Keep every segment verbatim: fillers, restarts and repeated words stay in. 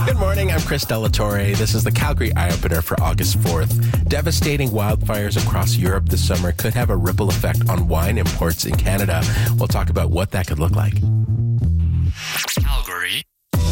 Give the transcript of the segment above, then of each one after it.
Good morning, I'm Chris Delatorre. This is the Calgary Eye-Opener for August fourth. Devastating wildfires across Europe this summer could have a ripple effect on wine imports in Canada. We'll talk about what that could look like. Calgary.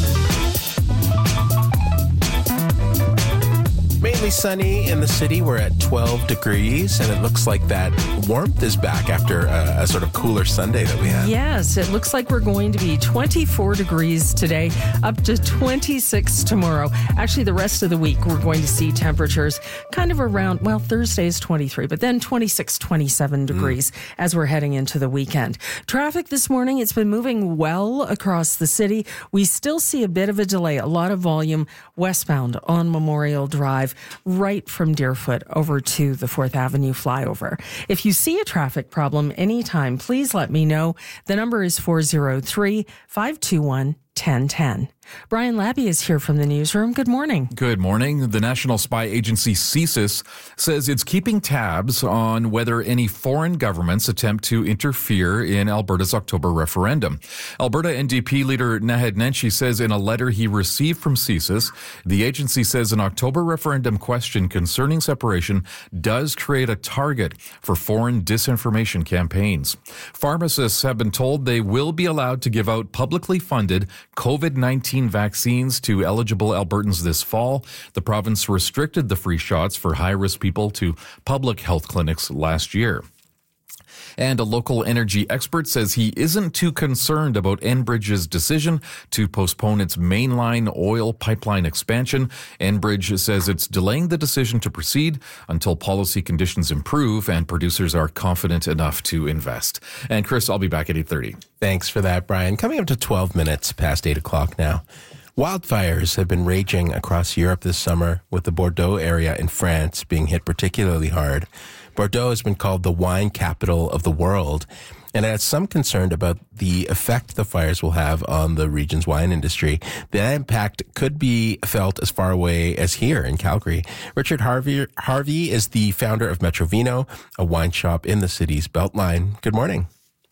Mainly sunny in the city. We're at twelve degrees, and it looks like that warmth is back after a, a sort of cooler Sunday that we had. Yes, it looks like we're going to be twenty-four degrees today, up to twenty-six tomorrow. Actually, the rest of the week, we're going to see temperatures kind of around, well, Thursday is twenty-three, but then twenty-six, twenty-seven degrees mm. as we're heading into the weekend. Traffic this morning, it's been moving well across the city. We still see a bit of a delay, a lot of volume westbound on Memorial Drive, right from Deerfoot over to the fourth Avenue flyover. If you see a traffic problem anytime, please let me know. The number is four oh three, five two one, one oh one oh. Brian Labby is here from the newsroom. Good morning. Good morning. The national spy agency CSIS says it's keeping tabs on whether any foreign governments attempt to interfere in Alberta's October referendum. Alberta N D P leader Naheed Nenshi says in a letter he received from CSIS, the agency says an October referendum question concerning separation does create a target for foreign disinformation campaigns. Pharmacists have been told they will be allowed to give out publicly funded COVID nineteen vaccines to eligible Albertans this fall. The province restricted the free shots for high-risk people to public health clinics last year. And a local energy expert says he isn't too concerned about Enbridge's decision to postpone its mainline oil pipeline expansion. Enbridge says it's delaying the decision to proceed until policy conditions improve and producers are confident enough to invest. And Chris, I'll be back at eight thirty. Thanks for that, Brian. Coming up to twelve minutes past eight o'clock now. Wildfires have been raging across Europe this summer, with the Bordeaux area in France being hit particularly hard. Bordeaux has been called the wine capital of the world, and it has some concern about the effect the fires will have on the region's wine industry. The impact could be felt as far away as here in Calgary. Richard Harvey, Harvey is the founder of Metrovino, a wine shop in the city's Beltline. Good morning.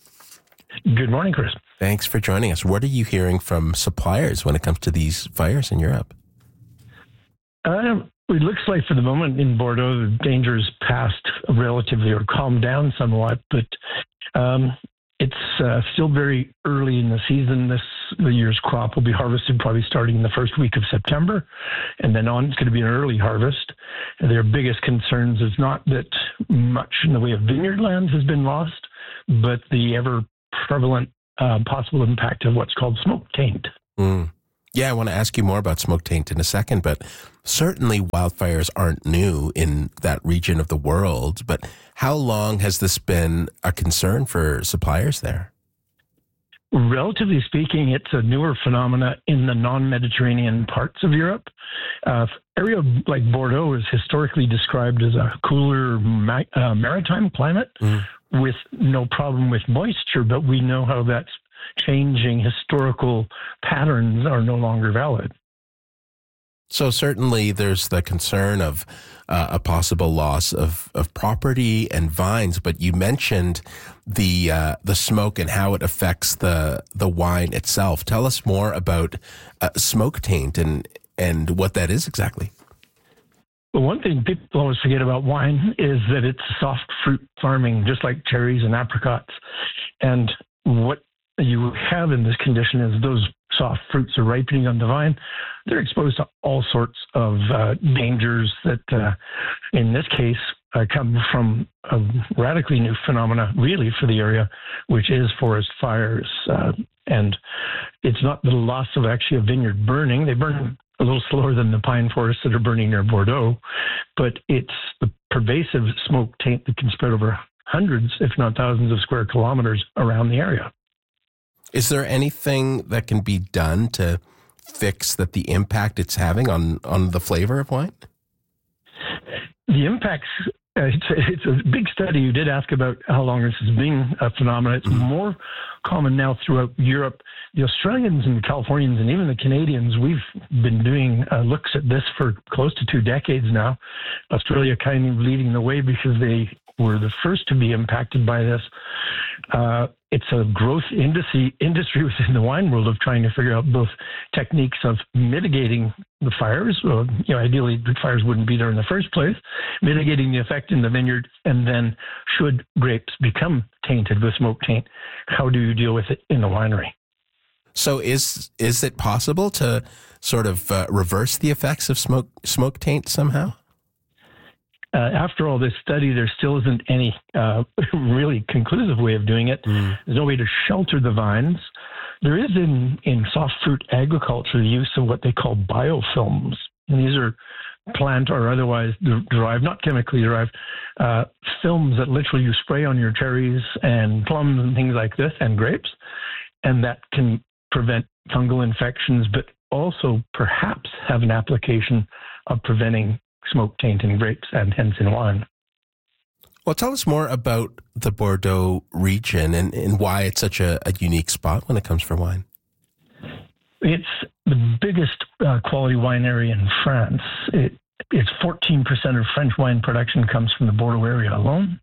Good morning, Chris. Thanks for joining us. What are you hearing from suppliers when it comes to these fires in Europe? Uh, it looks like for the moment in Bordeaux, the danger is past relatively or calmed down somewhat, but um, it's uh, still very early in the season. This the year's crop will be harvested probably starting in the first week of September, and then on it's going to be an early harvest. And their biggest concerns is not that much in the way of vineyard lands has been lost, but the ever prevalent uh, possible impact of what's called smoke taint. Mm. Yeah, I want to ask you more about smoke taint in a second, but certainly wildfires aren't new in that region of the world. But how long has this been a concern for suppliers there? Relatively speaking, it's a newer phenomena in the non-Mediterranean parts of Europe. Uh, area like Bordeaux is historically described as a cooler ma- uh, maritime climate mm. with no problem with moisture, but we know how that's changing. Historical patterns are no longer valid. So certainly there's the concern of uh, a possible loss of, of property and vines, but you mentioned the uh, the smoke and how it affects the the wine itself. Tell us more about uh, smoke taint and and what that is exactly. Well, one thing people always forget about wine is that it's soft fruit farming, just like cherries and apricots. And what you have in this condition is those soft fruits are ripening on the vine. They're exposed to all sorts of uh, dangers that, uh, in this case, uh, come from a radically new phenomena, really, for the area, which is forest fires. Uh, and it's not the loss of actually a vineyard burning. They burn a little slower than the pine forests that are burning near Bordeaux, but it's the pervasive smoke taint that can spread over hundreds, if not thousands of square kilometers around the area. Is there anything that can be done to fix that the impact it's having on, on the flavor of wine? The impacts, uh, it's, it's a big study. You did ask about how long this has been a phenomenon. It's more common now throughout Europe. The Australians and the Californians and even the Canadians, we've been doing uh, looks at this for close to two decades now. Australia kind of leading the way because they were the first to be impacted by this. Uh, it's a growth industry, industry within the wine world of trying to figure out both techniques of mitigating the fires. Well, you know, ideally, the fires wouldn't be there in the first place, mitigating the effect in the vineyard, and then should grapes become tainted with smoke taint, how do you deal with it in the winery? So is is it possible to sort of uh, reverse the effects of smoke smoke taint somehow? Uh, after all this study, there still isn't any uh, really conclusive way of doing it. Mm. There's no way to shelter the vines. There is in, in soft fruit agriculture the use of what they call biofilms. And these are plant or otherwise derived, not chemically derived, uh, films that literally you spray on your cherries and plums and things like this and grapes. And that can prevent fungal infections, but also perhaps have an application of preventing smoke taint in grapes and hence in wine. Well, tell us more about the Bordeaux region and, and why it's such a, a unique spot when it comes for wine. It's the biggest uh, quality wine area in France. It, it's fourteen percent of French wine production comes from the Bordeaux area alone.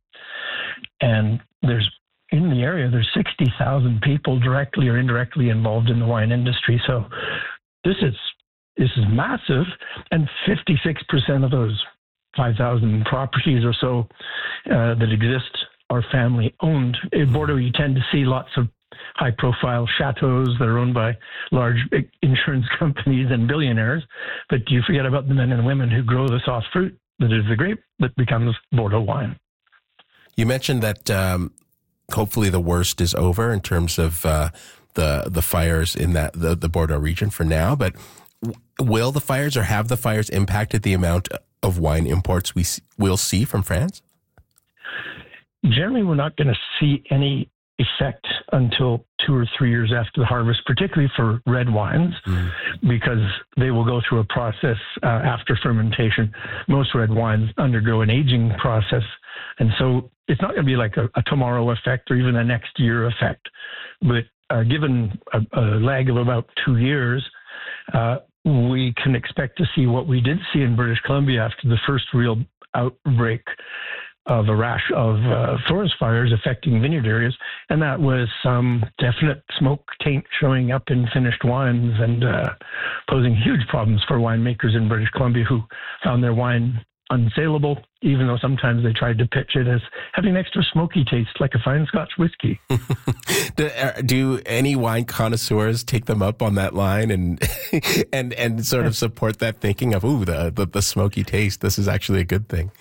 And there's in the area, there's sixty thousand people directly or indirectly involved in the wine industry. So this is This is massive, and fifty-six percent of those five thousand properties or so uh, that exist are family-owned. In Bordeaux, you tend to see lots of high-profile chateaus that are owned by large insurance companies and billionaires, but you forget about the men and women who grow the soft fruit that is the grape that becomes Bordeaux wine. You mentioned that um, hopefully the worst is over in terms of uh, the the fires in that the, the Bordeaux region for now, but will the fires or have the fires impacted the amount of wine imports we will see from France? Generally, we're not going to see any effect until two or three years after the harvest, particularly for red wines, mm. because they will go through a process uh, after fermentation. Most red wines undergo an aging process. And so it's not going to be like a, a tomorrow effect or even a next year effect. But uh, given a, a lag of about two years, uh, we can expect to see what we did see in British Columbia after the first real outbreak of a rash of uh, forest fires affecting vineyard areas, and that was some definite smoke taint showing up in finished wines and uh, posing huge problems for winemakers in British Columbia who found their wine unsaleable, even though sometimes they tried to pitch it as having an extra smoky taste like a fine Scotch whiskey. do, do any wine connoisseurs take them up on that line and and and sort of support that thinking of, ooh, the, the, the smoky taste, this is actually a good thing?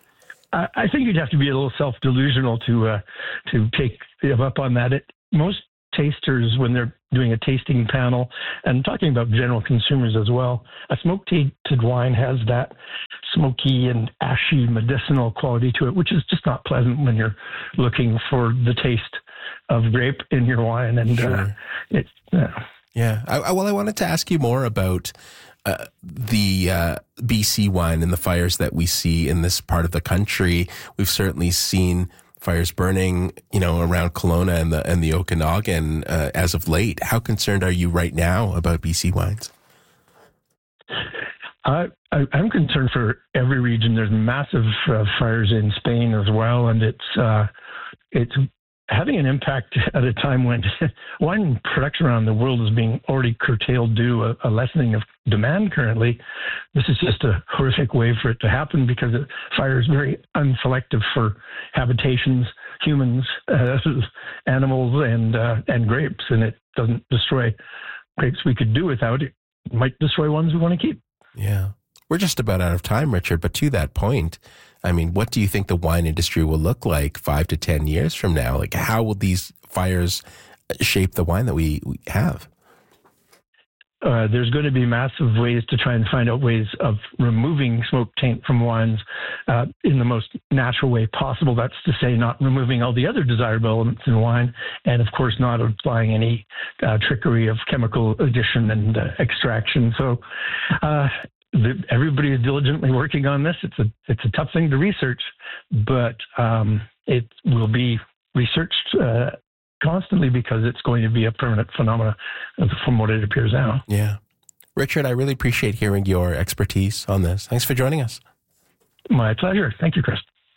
I think you'd have to be a little self-delusional to uh, to take them up on that. It, most tasters, when they're doing a tasting panel, and talking about general consumers as well, a smoke-tainted wine has that smoky and ashy medicinal quality to it, which is just not pleasant when you're looking for the taste of grape in your wine. And sure. uh, it's uh, yeah. I, I, well, I wanted to ask you more about Uh, the uh, B C wine and the fires that we see in this part of the country. We've certainly seen fires burning, you know, around Kelowna and the and the Okanagan uh, as of late. How concerned are you right now about B C wines? Uh, I, I'm concerned for every region. There's massive uh, fires in Spain as well, and it's uh, it's having an impact at a time when wine production around the world is being already curtailed due to a, a lessening of demand currently. This is just a horrific way for it to happen because it, fire is very unselective for habitations, humans, uh, animals, and uh, and grapes, and it doesn't destroy grapes we could do without. It might destroy ones we want to keep. Yeah. We're just about out of time, Richard, but to that point, I mean, what do you think the wine industry will look like five to ten years from now? Like, how will these fires shape the wine that we, we have? Uh, there's going to be massive ways to try and find out ways of removing smoke taint from wines uh, in the most natural way possible. That's to say, not removing all the other desirable elements in wine, and of course, not applying any uh, trickery of chemical addition and uh, extraction. So, uh, the, everybody is diligently working on this. It's a it's a tough thing to research, but um, it will be researched Uh, constantly because it's going to be a permanent phenomenon from what it appears now. Yeah. Richard, I really appreciate hearing your expertise on this. Thanks for joining us. My pleasure. Thank you, Chris.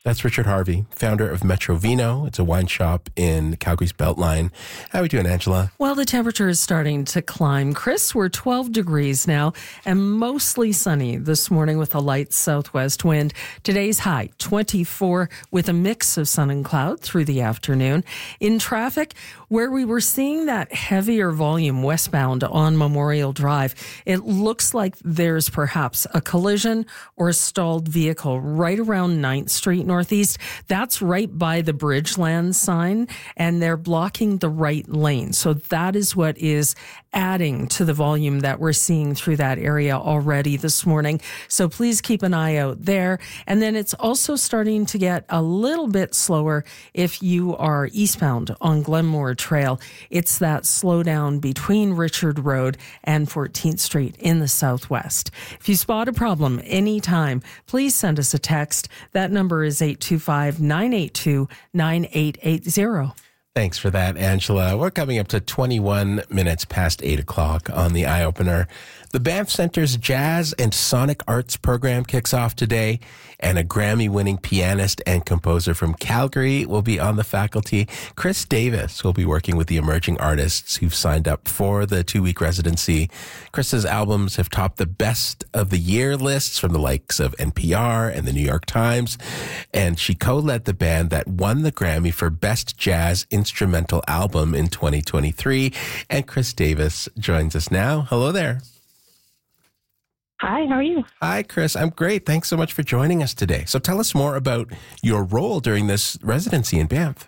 That's Richard Harvey, founder of Metro Vino. It's a wine shop in Calgary's Beltline. How are we doing, Angela? Well, the temperature is starting to climb. Chris, we're twelve degrees now and mostly sunny this morning with a light southwest wind. Today's high, twenty-four, with a mix of sun and cloud through the afternoon. In traffic, where we were seeing that heavier volume westbound on Memorial Drive, it looks like there's perhaps a collision or a stalled vehicle right around ninth Street Northeast. That's right by the Bridgeland sign, and they're blocking the right lane. So that is what is adding to the volume that we're seeing through that area already this morning. So please keep an eye out there. And then it's also starting to get a little bit slower if you are eastbound on Glenmore Trail. It's that slowdown between Richard Road and fourteenth Street in the southwest. If you spot a problem anytime, please send us a text. That number is eight two five, nine eight two, nine eight eight zero. Thanks for that, Angela. We're coming up to twenty-one minutes past eight o'clock on the Eye Opener. The Banff Center's Jazz and Sonic Arts program kicks off today, and a Grammy-winning pianist and composer from Calgary will be on the faculty. Chris Davis will be working with the emerging artists who've signed up for the two-week residency. Chris's albums have topped the best of the year lists from the likes of N P R and the New York Times, and she co-led the band that won the Grammy for Best Jazz Instrumental Album in twenty twenty-three. And Chris Davis joins us now. Hello there. Hi, how are you? Hi, Chris. I'm great. Thanks so much for joining us today. So tell us more about your role during this residency in Banff.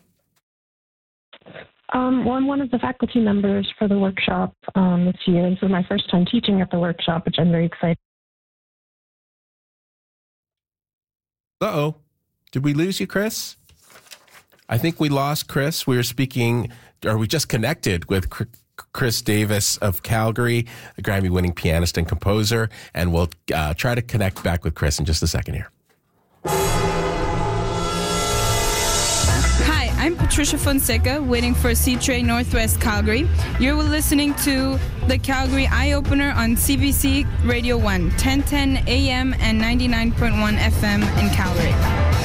Um, well, I'm one of the faculty members for the workshop um, this year. This is my first time teaching at the workshop, which I'm very excited. Uh-oh. Did we lose you, Chris? I think we lost Chris. We were speaking, or we just connected with Chris Davis of Calgary, a Grammy-winning pianist and composer, and we'll uh, try to connect back with Chris in just a second here. Hi, I'm Patricia Fonseca, waiting for C-Train Northwest Calgary. You're listening to the Calgary Eye Opener on C B C Radio one, ten ten A M and ninety-nine point one F M in Calgary.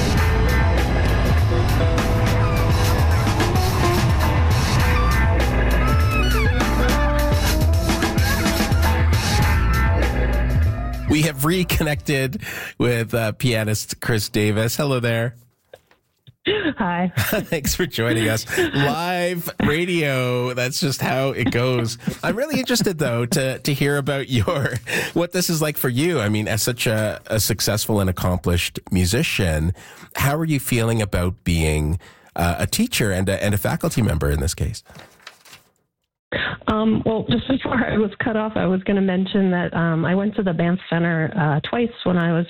We have reconnected with uh, pianist Chris Davis. Hello there. Hi. Thanks for joining us. Live radio. That's just how it goes. I'm really interested, though, to to hear about your what this is like for you. I mean, as such a, a successful and accomplished musician, how are you feeling about being uh, a teacher and a, and a faculty member in this case? Um, well, just before I was cut off, I was going to mention that um, I went to the Banff Center uh, twice when I was